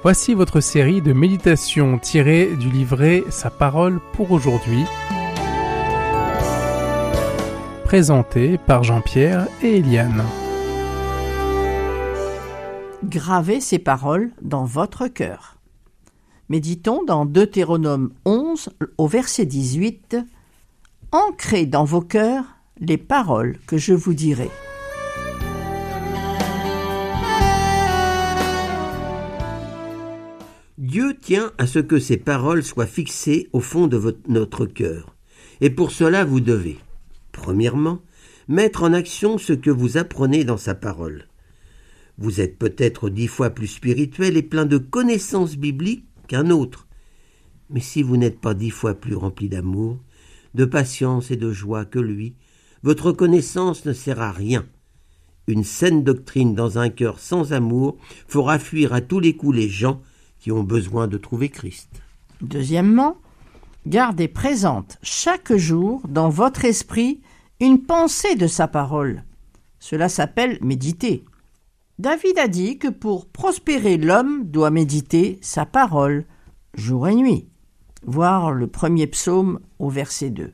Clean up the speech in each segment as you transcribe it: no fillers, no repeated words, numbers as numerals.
Voici votre série de méditations tirées du livret Sa parole pour aujourd'hui, présentée par Jean-Pierre et Eliane. Gravez ces paroles dans votre cœur. Méditons dans Deutéronome 11 au verset 18. Ancrez dans vos cœurs les paroles que je vous dirai. Dieu tient à ce que ces paroles soient fixées au fond de notre cœur. Et pour cela, vous devez, premièrement, mettre en action ce que vous apprenez dans sa parole. Vous êtes peut-être 10 fois plus spirituel et plein de connaissances bibliques qu'un autre. Mais si vous n'êtes pas 10 fois plus rempli d'amour, de patience et de joie que lui, votre connaissance ne sert à rien. Une saine doctrine dans un cœur sans amour fera fuir à tous les coups les gens qui ont besoin de trouver Christ. Deuxièmement, gardez présente chaque jour dans votre esprit une pensée de sa parole. Cela s'appelle méditer. David a dit que pour prospérer, l'homme doit méditer sa parole jour et nuit. Voir le premier psaume au verset 2.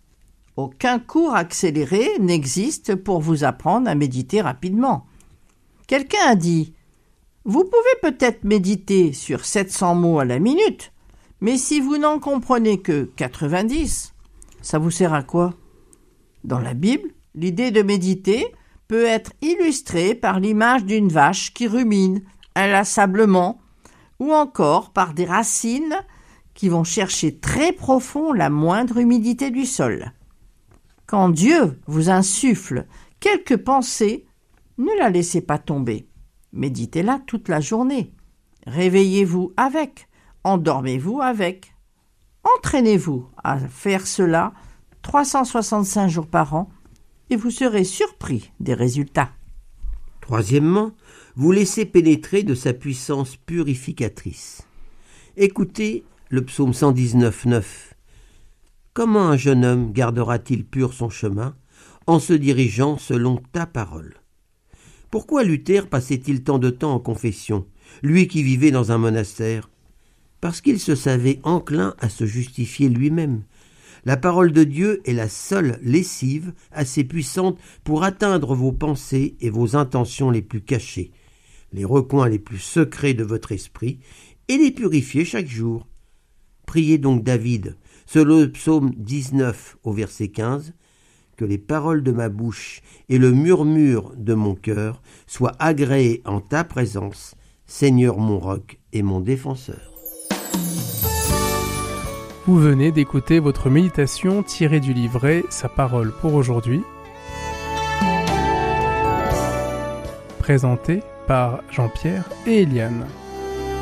Aucun cours accéléré n'existe pour vous apprendre à méditer rapidement. Quelqu'un a dit « Vous pouvez peut-être méditer sur 700 mots à la minute, mais si vous n'en comprenez que 90, ça vous sert à quoi ?» Dans la Bible, l'idée de méditer peut être illustrée par l'image d'une vache qui rumine inlassablement ou encore par des racines qui vont chercher très profond la moindre humidité du sol. Quand Dieu vous insuffle quelques pensées, ne la laissez pas tomber. Méditez-la toute la journée. Réveillez-vous avec, endormez-vous avec. Entraînez-vous à faire cela 365 jours par an et vous serez surpris des résultats. Troisièmement, vous laissez pénétrer de sa puissance purificatrice. Écoutez le psaume 119, 9. Comment un jeune homme gardera-t-il pur son chemin en se dirigeant selon ta parole ? Pourquoi Luther passait-il tant de temps en confession, lui qui vivait dans un monastère ? Parce qu'il se savait enclin à se justifier lui-même. La parole de Dieu est la seule lessive assez puissante pour atteindre vos pensées et vos intentions les plus cachées, les recoins les plus secrets de votre esprit, et les purifier chaque jour. Priez donc David, selon le psaume 19 au verset 15, que les paroles de ma bouche et le murmure de mon cœur soient agréés en ta présence, Seigneur mon roc et mon défenseur. Vous venez d'écouter votre méditation tirée du livret Sa parole pour aujourd'hui, présentée par Jean-Pierre et Eliane.